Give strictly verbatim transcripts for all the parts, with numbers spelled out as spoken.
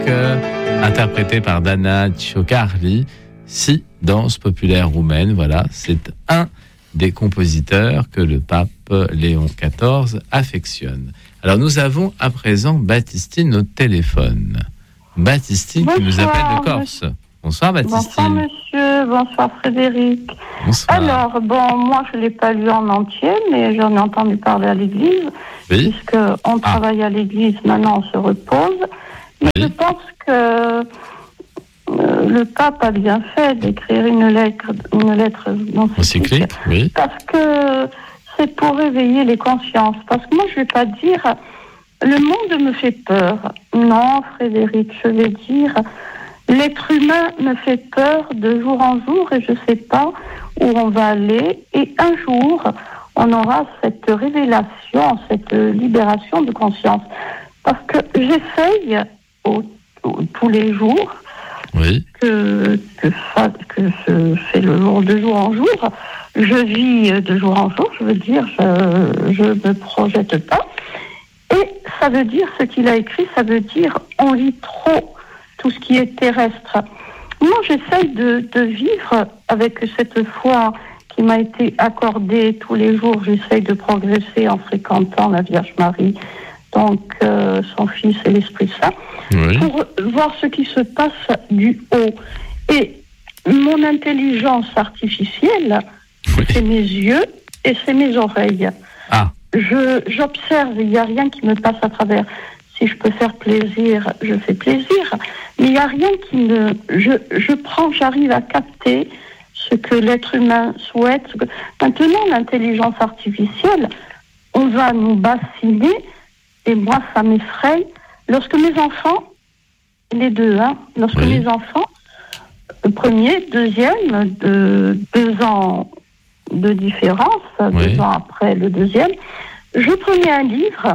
euh, interprété par Dana Ciocarli, si danse populaire roumaine. Voilà, c'est un des compositeurs que le pape Léon quatorze affectionne. Alors nous avons à présent Baptistine au téléphone. Baptistine bonsoir, qui nous appelle de Corse. Bonsoir Baptistine. Bonsoir monsieur, bonsoir Frédéric. Bonsoir. Alors bon, moi je ne l'ai pas lu en entier, mais j'en ai entendu parler à l'église, oui. puisqu'on ah. travaille à l'église, maintenant on se repose. Mais oui. Je pense que euh, le pape a bien fait d'écrire une lettre, une lettre encyclique, oui. Parce que c'est pour réveiller les consciences. Parce que moi je ne vais pas dire le monde me fait peur. Non Frédéric, je vais dire l'être humain me fait peur de jour en jour et je ne sais pas où on va aller. Et un jour, on aura cette révélation, cette libération de conscience. Parce que j'essaye au, au, tous les jours oui. que, que, ça, que ce, c'est le jour de jour en jour. Je vis de jour en jour, je veux dire, je ne me projette pas. Et ça veut dire, ce qu'il a écrit, ça veut dire on lit trop tout ce qui est terrestre. Moi, j'essaye de, de vivre avec cette foi qui m'a été accordée tous les jours. J'essaye de progresser en fréquentant la Vierge Marie, donc euh, son Fils et l'Esprit Saint, oui. pour voir ce qui se passe du haut. Et mon intelligence artificielle, oui. c'est mes yeux et c'est mes oreilles. Ah. Je, j'observe, il n'y a rien qui me passe à travers. Si je peux faire plaisir, je fais plaisir. Mais il n'y a rien qui me... Je, je prends, j'arrive à capter ce que l'être humain souhaite. Maintenant, l'intelligence artificielle, on va nous bassiner, et moi, ça m'effraie. Lorsque mes enfants, les deux, hein, lorsque oui. mes enfants, le premier, deuxième, de deux ans de différence, oui. deux ans après le deuxième, je prenais un livre...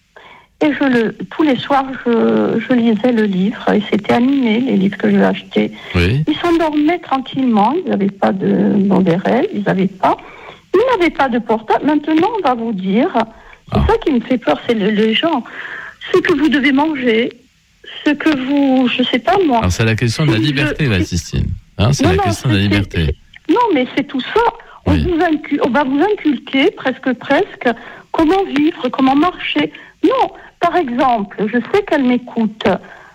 Et je le, tous les soirs, je, je lisais le livre, et c'était animé, les livres que j'ai achetés. Oui. Ils s'endormaient tranquillement, ils n'avaient pas de mauvais rêves, ils n'avaient pas. Ils n'avaient pas de portable. Maintenant, on va vous dire, c'est ah. ça qui me fait peur, c'est le, les gens. Ce que vous devez manger, ce que vous, je ne sais pas moi. Alors c'est la question de la liberté, Baptistine. Hein, c'est non, la non, question c'est, de la liberté. C'est, non, mais c'est tout ça. On, oui. vous incul, on va vous inculquer, presque, presque, comment vivre, comment marcher. Non, par exemple, je sais qu'elle m'écoute.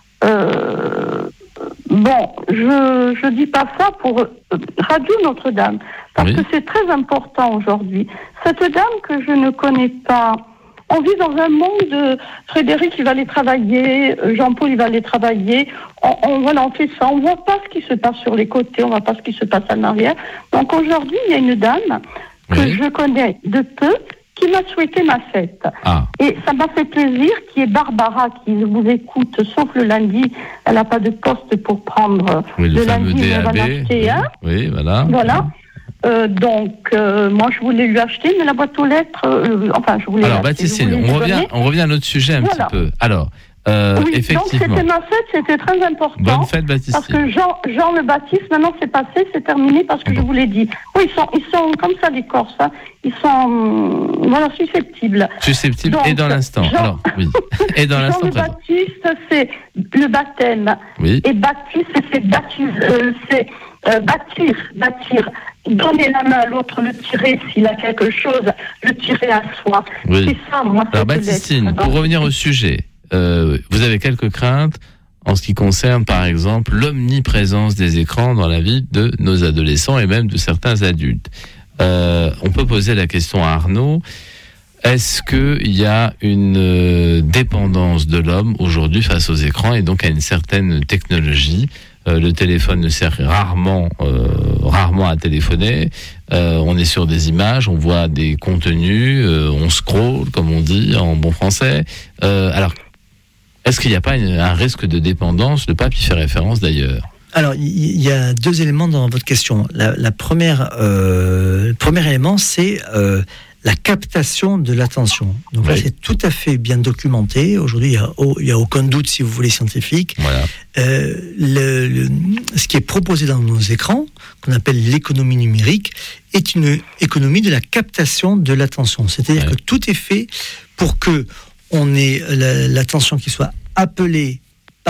Euh, bon, je je dis pas ça pour Radio Notre-Dame, parce oui. que c'est très important aujourd'hui. Cette dame que je ne connais pas, on vit dans un monde, Frédéric il va aller travailler, Jean-Paul il va aller travailler, on, on, voilà, on fait ça, on voit pas ce qui se passe sur les côtés, on voit pas ce qui se passe en arrière. Donc aujourd'hui, il y a une dame que oui. je connais de peu, qui m'a souhaité ma fête. Ah. Et ça m'a fait plaisir, qui est Barbara, qui vous écoute, sauf le lundi, elle n'a pas de poste pour prendre oui, le, le lundi, D A B, elle va en acheter un. Oui, voilà. Voilà. Euh, donc, euh, moi, je voulais lui acheter, mais la boîte aux lettres, euh, enfin, je voulais... Alors, Baptistine, on revient, on revient à notre sujet un voilà. petit peu. Alors, euh, oui, effectivement... donc c'était ma fête, c'était très important. Bonne fête, Baptistine. Parce que Jean, Jean le Baptiste, maintenant, c'est passé, c'est terminé, parce que bon. je vous l'ai dit. Oui, ils sont, ils sont comme ça, les Corses, hein. Ils sont, voilà, susceptibles. Susceptibles, donc, et dans l'instant. Jean... Alors, oui. Et dans l'instant Jean le présent. Baptiste, c'est le baptême. Oui. Et Baptiste, c'est baptise, euh, c'est euh, bâtir, bâtir. Donner la main à l'autre, le tirer s'il a quelque chose, le tirer à soi. Oui. C'est ça, moi. Alors, Baptistine, pour revenir au sujet, euh, vous avez quelques craintes en ce qui concerne, par exemple, l'omniprésence des écrans dans la vie de nos adolescents et même de certains adultes. Euh, on peut poser la question à Arnaud. Est-ce qu'il y a une euh, dépendance de l'homme aujourd'hui face aux écrans et donc à une certaine technologie ? Euh, le téléphone ne sert rarement, euh, rarement à téléphoner. Euh, on est sur des images, on voit des contenus, euh, on scrolle, comme on dit en bon français. Euh, alors, est-ce qu'il n'y a pas une, un risque de dépendance ? Le pape y fait référence d'ailleurs. Alors, il y a deux éléments dans votre question. La, la première, euh, le premier élément, c'est euh, la captation de l'attention. Donc oui. là, c'est tout à fait bien documenté. Aujourd'hui, il n'y a, a aucun doute, si vous voulez, scientifique. Voilà. Euh, le, le, ce qui est proposé dans nos écrans, qu'on appelle l'économie numérique, est une économie de la captation de l'attention. C'est-à-dire ouais. que tout est fait pour que on ait la, l'attention qui soit appelée par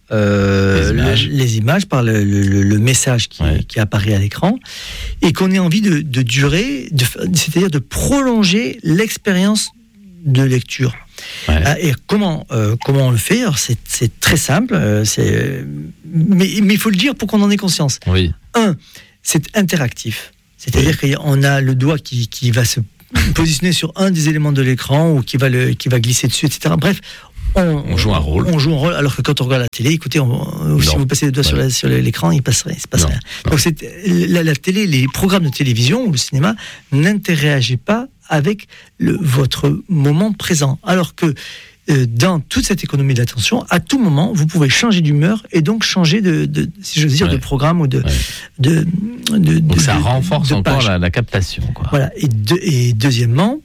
euh, les, images. Le, les images, par le, le, le message qui, ouais. qui apparaît à l'écran, et qu'on ait envie de, de durer, de, c'est-à-dire de prolonger l'expérience de lecture. Ouais. Et comment, euh, comment on le fait? Alors c'est, c'est très simple, euh, c'est, mais, mais il faut le dire pour qu'on en ait conscience. Oui. Un, c'est interactif. C'est-à-dire oui. qu'on a le doigt qui, qui va se positionner sur un des éléments de l'écran ou qui va, le, qui va glisser dessus, et cetera. Bref, on, on joue un rôle. On joue un rôle, alors que quand on regarde la télé, écoutez, on, si vous passez le doigt ouais. sur, la, sur l'écran, il ne passe, il se passe non. rien. Non. Donc c'est, la, la télé, les programmes de télévision ou le cinéma n'interagissent pas avec le, votre moment présent. Alors que euh, dans toute cette économie de l'attention, à tout moment, vous pouvez changer d'humeur et donc changer de, de si j'ose dire, ouais. de programme ou de... Ouais. de, de donc de, ça de, renforce de encore la, la captation. Quoi. Voilà. Et, de, et deuxièmement,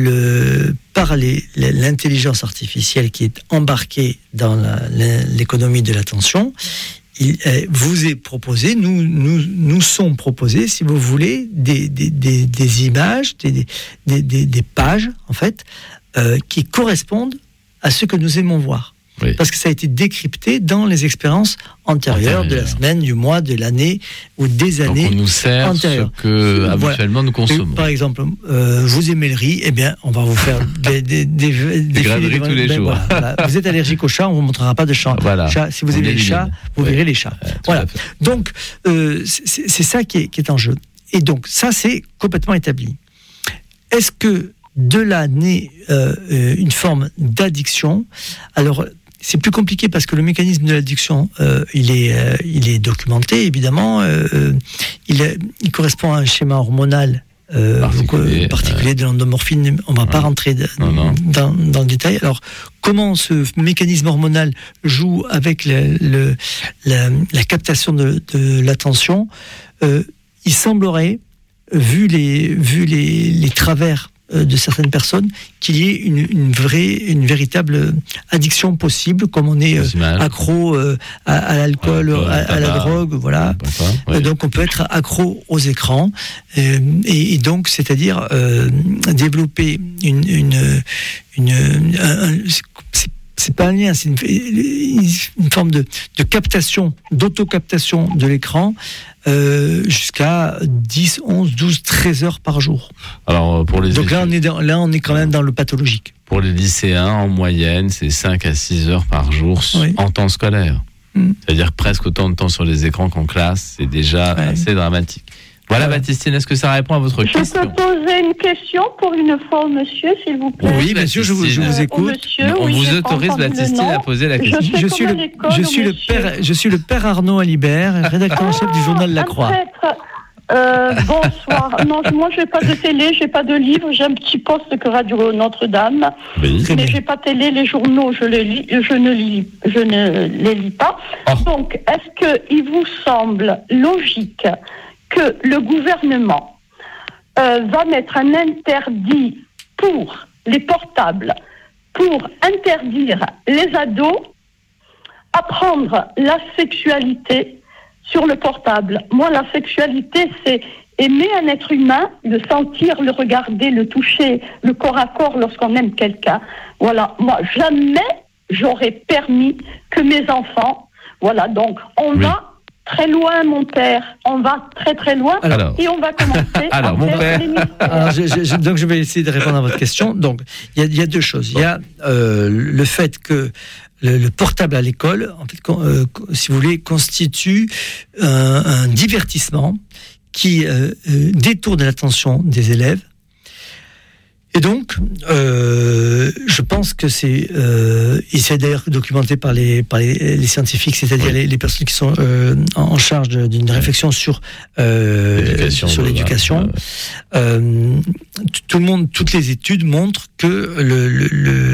le, par les, l'intelligence artificielle qui est embarquée dans la, l'économie de l'attention, il euh, vous est proposé, nous, nous, nous sont proposés, si vous voulez, des, des, des, des images, des, des, des, des pages, en fait, euh, qui correspondent à ce que nous aimons voir. Oui. Parce que ça a été décrypté dans les expériences antérieures Antérieur. de la semaine, du mois, de l'année ou des années. Donc on nous sert antérieures. Ce que habituellement voilà. nous consommons. Par exemple, euh, vous aimez le riz, eh bien, on va vous faire des des des, des, des grains de riz tous les ben, jours. Voilà, voilà. Vous êtes allergique aux chats, on vous montrera pas de chat. Voilà. Chat. Si vous on aimez les chats, vous oui. verrez les chats. Ouais, voilà. Donc euh, c'est, c'est ça qui est, qui est en jeu. Et donc ça c'est complètement établi. Est-ce que de là naît euh, une forme d'addiction? Alors c'est plus compliqué parce que le mécanisme de l'addiction, euh, il est, euh, il est documenté évidemment. Euh, il, est, il correspond à un schéma hormonal euh, particulier, donc, particulier euh, de l'endomorphine. On ne va ouais. pas rentrer de, non, non. Dans, dans le détail. Alors, comment ce mécanisme hormonal joue avec le, le, la, la captation de, de l'attention? euh, Il semblerait, vu les, vu les, les travers de certaines personnes, qu'il y ait une, une vraie, une véritable addiction possible, comme on est euh, accro euh, à, à l'alcool, ouais, à, à la drogue, voilà. Ouais. Donc on peut être accro aux écrans, euh, et, et donc c'est-à-dire euh, développer une, une, une, un, un, c'est, c'est pas un lien, c'est une, une forme de, de captation, d'auto-captation de l'écran. Euh, jusqu'à dix, onze, douze, treize heures par jour. Alors, pour les Donc là on, est dans, là, on est quand même dans le pathologique. Pour les lycéens, en moyenne, c'est cinq à six heures par jour oui. en temps scolaire. Mmh. C'est-à-dire presque autant de temps sur les écrans qu'en classe. C'est déjà ouais. assez dramatique. Voilà, ouais. Baptistine, est-ce que ça répond à votre je question? Je peux poser une question pour une fois au monsieur, s'il vous plaît? Oui, bien sûr, je vous, je vous écoute. Monsieur, on oui, vous autorise, Baptistine, à poser la question. Je, je, suis, le, je, suis, le père, je suis le père Arnaud Alibert, rédacteur en ah, chef du journal La Croix. Euh, bonsoir. Non, moi, je n'ai pas de télé, je n'ai pas de livre. J'ai un petit poste que Radio Notre-Dame. Oui. Mais je n'ai pas de télé. Les journaux, je, les lis, je, ne, lis, je ne les lis pas. Oh. Donc, est-ce qu'il vous semble logique que le gouvernement euh, va mettre un interdit pour les portables, pour interdire les ados apprendre la sexualité sur le portable? Moi, la sexualité, c'est aimer un être humain, le sentir, le regarder, le toucher, le corps à corps lorsqu'on aime quelqu'un. Voilà, moi, jamais j'aurais permis que mes enfants... Voilà, donc, on oui. va... très loin, mon père. On va très très loin. Alors, et on va commencer alors, à mon faire père. les mystères. Alors, je, je, donc je vais essayer de répondre à votre question. Donc il y, y a deux choses. Il y a euh, le fait que le, le portable à l'école, en fait, euh, si vous voulez, constitue un, un divertissement qui euh, euh, détourne l'attention des élèves. Et donc, euh, je pense que c'est, euh, et c'est d'ailleurs documenté par les par les, les scientifiques, c'est-à-dire oui. les, les personnes qui sont euh, en charge de, d'une réflexion sur euh, l'éducation, sur l'éducation. Euh, tout le monde, toutes les études montrent que le, le,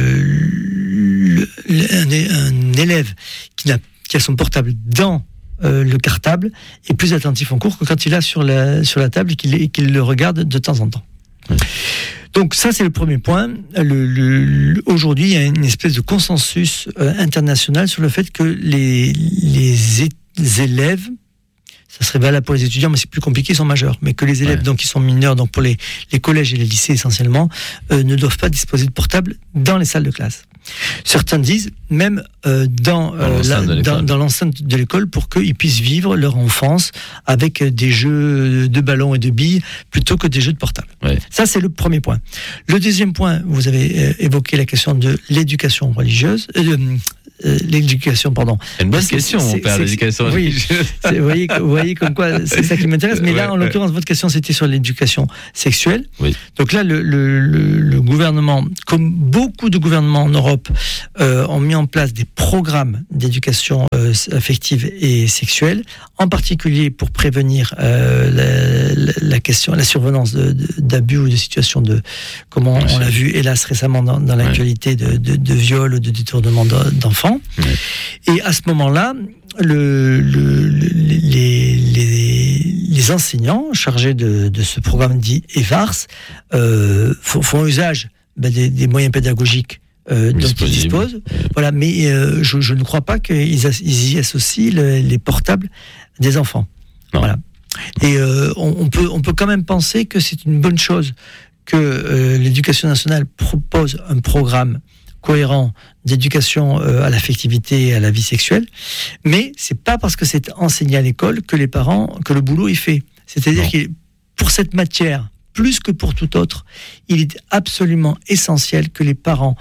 le, le un, un élève qui n'a qui a son portable dans euh, le cartable est plus attentif en cours que quand il a sur la sur la table et qu'il, et qu'il le regarde de temps en temps. Oui. Donc ça, c'est le premier point. Le, le, le, aujourd'hui, il y a une espèce de consensus euh, international sur le fait que les, les, é- les élèves, ça serait valable pour les étudiants, mais c'est plus compliqué, ils sont majeurs, mais que les élèves ouais. donc qui sont mineurs, donc pour les, les collèges et les lycées essentiellement, euh, ne doivent pas disposer de portable dans les salles de classe. Certains disent même euh, dans, euh, dans, la, dans, dans l'enceinte de l'école pour qu'ils puissent vivre leur enfance avec des jeux de ballon et de billes plutôt que des jeux de portable. Ouais. Ça, c'est le premier point. Le deuxième point, vous avez euh, évoqué la question de l'éducation religieuse. Euh, Euh, l'éducation, pardon. C'est une bonne c'est, question, c'est, mon père, c'est, l'éducation c'est, religieuse. Oui, vous, voyez, vous voyez comme quoi c'est ça qui m'intéresse. Mais ouais, là, en l'occurrence, ouais. votre question, c'était sur l'éducation sexuelle. Oui. Donc là, le, le, le, le gouvernement, comme beaucoup de gouvernements en Europe, euh, ont mis en place des programmes d'éducation euh, affective et sexuelle, en particulier pour prévenir euh, la, la, la question, la survenance de, de, d'abus ou de situations de, comme on, on l'a vu, hélas, récemment dans, dans l'actualité, de, de, de viol ou de détournement d'enfants. Ouais. Et à ce moment-là, le, le, le, les, les, les enseignants chargés de, de ce programme dit E V A R S euh, font, font usage ben, des, des moyens pédagogiques euh, dont ils disposent. Voilà, mais euh, je, je ne crois pas qu'ils as, ils y associent le, les portables des enfants. Non. Voilà. Et euh, on, on, peut, on peut quand même penser que c'est une bonne chose que euh, l'Éducation nationale propose un programme cohérent d'éducation euh, à l'affectivité et à la vie sexuelle, mais c'est pas parce que c'est enseigné à l'école que les parents, que le boulot est fait. C'est-à-dire que pour cette matière, plus que pour tout autre, il est absolument essentiel que les parents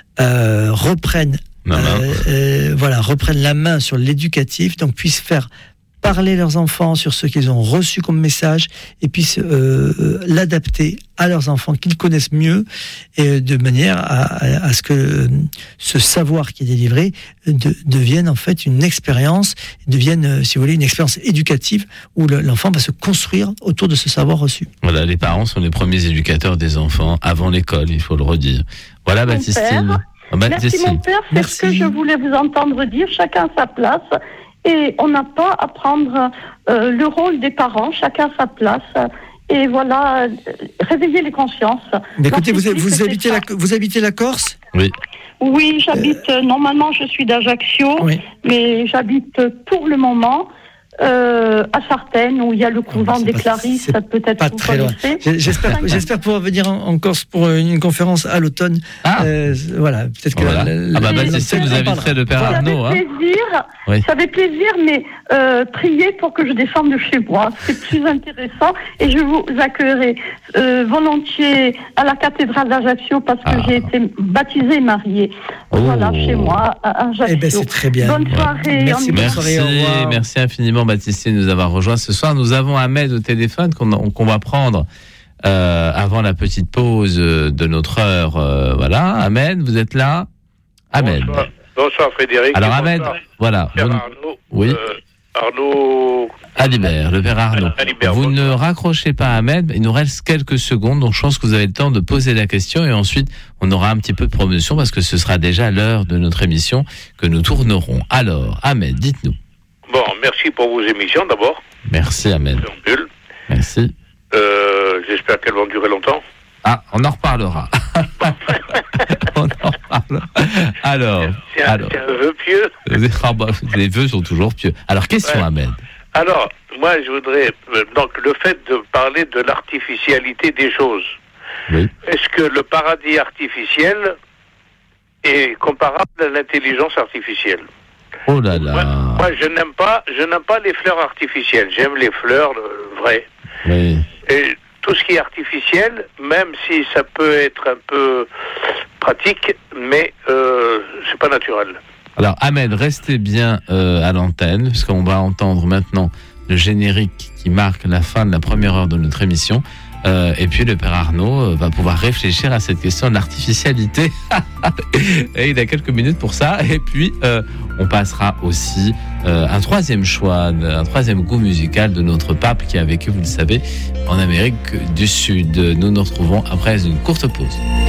euh, reprennent, euh, euh, voilà, reprennent la main sur l'éducatif, donc puissent faire parler leurs enfants sur ce qu'ils ont reçu comme message et puissent euh, l'adapter à leurs enfants qu'ils connaissent mieux et de manière à, à, à ce que euh, ce savoir qui est délivré de, devienne en fait une expérience, devienne, euh, si vous voulez, une expérience éducative où le, l'enfant va se construire autour de ce savoir reçu. Voilà, les parents sont les premiers éducateurs des enfants avant l'école, il faut le redire. Voilà, mon Baptistine. Oh, Merci mon père, c'est Merci. Ce que je voulais vous entendre dire, chacun sa place. Et on n'a pas à prendre euh, le rôle des parents, chacun sa place. Et voilà, euh, réveiller les consciences. Mais écoutez, vous, vous, habitez la, vous habitez la Corse ? Oui. Oui, j'habite, euh... normalement je suis d'Ajaccio, oui. mais j'habite pour le moment euh, à Sartène, où il y a le couvent des Clarisses, peut-être pas très loin. J'espère, j'espère pouvoir venir en, en Corse pour une conférence à l'automne. Ah. Euh, voilà, peut-être que... Voilà. La, la, ah bah, bah c'est ça, vous inviterez le père Arnaud. Ça fait plaisir, hein. oui. ça fait plaisir, mais euh, priez pour que je descende de chez moi. C'est plus intéressant et je vous accueillerai euh, volontiers à la cathédrale d'Ajaccio parce que ah. j'ai été baptisée et mariée. Oh. Voilà, chez moi, à Ajaccio. Eh ben, c'est très bien. Bonne soirée. Merci, merci, merci infiniment, Baptiste, de nous avoir rejoints ce soir. Nous avons Ahmed au téléphone qu'on, qu'on va prendre euh, avant la petite pause de notre heure. Euh, voilà, Ahmed, vous êtes là? Ahmed. Bonsoir, bonsoir Frédéric. Alors Ahmed, voilà. Père vous... Arnaud. Oui. Euh, Arnaud. Alibert, le père Arnaud. Alibert, vous bonsoir. ne raccrochez pas Ahmed, il nous reste quelques secondes, donc je pense que vous avez le temps de poser la question et ensuite on aura un petit peu de promotion parce que ce sera déjà l'heure de notre émission que nous tournerons. Alors, Ahmed, dites-nous. Bon, merci pour vos émissions d'abord. Merci Ahmed. Merci. Euh, j'espère qu'elles vont durer longtemps. Ah, on en reparlera. on en reparlera. Alors, c'est un, alors. C'est un vœu pieux. Ah bah, les vœux sont toujours pieux. Alors, question, ouais. Ahmed. Alors, moi, je voudrais donc le fait de parler de l'artificialité des choses. Oui. Est-ce que le paradis artificiel est comparable à l'intelligence artificielle? Oh là là. Moi, moi, je n'aime pas, je n'aime pas les fleurs artificielles. J'aime les fleurs euh, vraies. Oui. Et tout ce qui est artificiel, même si ça peut être un peu pratique, mais euh, c'est pas naturel. Alors Ahmed, restez bien euh, à l'antenne, parce qu'on va entendre maintenant le générique qui marque la fin de la première heure de notre émission. Euh, et puis le père Arnaud euh, va pouvoir réfléchir à cette question de l'artificialité. Et il a quelques minutes pour ça. Et puis euh, on passera aussi euh, un troisième choix, un troisième goût musical de notre pape qui a vécu, vous le savez, en Amérique du Sud. Nous nous retrouvons après une courte pause.